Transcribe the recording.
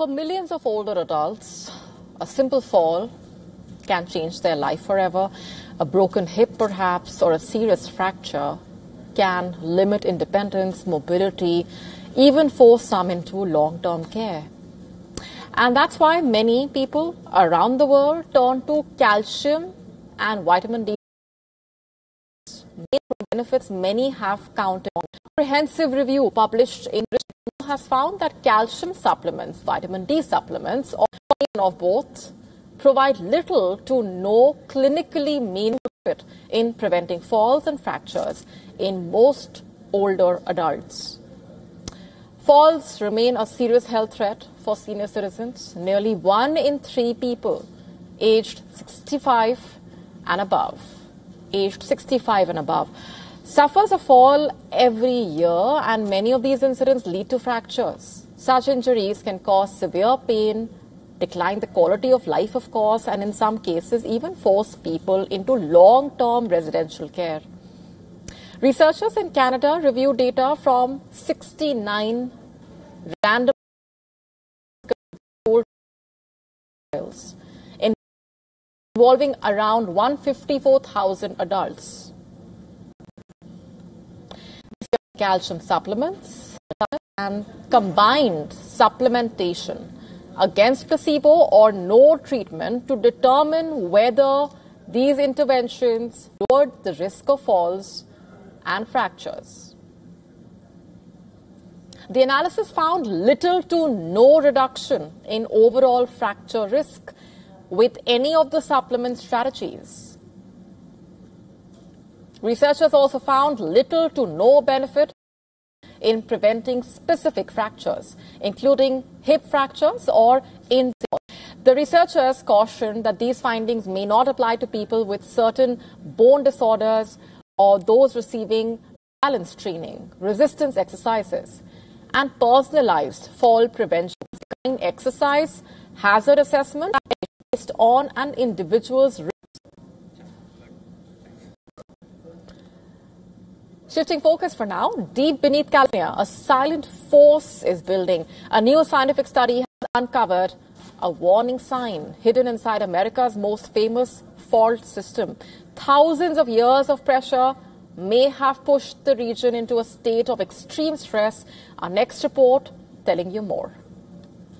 For millions of older adults, a simple fall can change their life forever. A broken hip, perhaps, or a serious fracture can limit independence, mobility, even force some into long-term care. And that's why many people around the world turn to calcium and vitamin D. Benefits many have counted on. A comprehensive review published in has found that calcium supplements, vitamin D supplements, or of both, provide little to no clinically meaningful benefit in preventing falls and fractures in most older adults. Falls remain a serious health threat for senior citizens. Nearly 1 in 3 people aged 65 and above suffers a fall every year, and many of these incidents lead to fractures. Such injuries can cause severe pain, decline the quality of life, of course, and in some cases even force people into long-term residential care. Researchers in Canada reviewed data from 69 random trials involving around 154,000 adults. Calcium supplements and combined supplementation against placebo or no treatment to determine whether these interventions lowered the risk of falls and fractures. The analysis found little to no reduction in overall fracture risk with any of the supplement strategies. Researchers also found little to no benefit in preventing specific fractures, including hip fractures or The researchers cautioned that these findings may not apply to people with certain bone disorders or those receiving balance training, resistance exercises, and personalized fall prevention. Exercise hazard assessment based on an individual's risk. Shifting focus for now, deep beneath California, a silent force is building. A new scientific study has uncovered a warning sign hidden inside America's most famous fault system. Thousands of years of pressure may have pushed the region into a state of extreme stress. Our next report telling you more.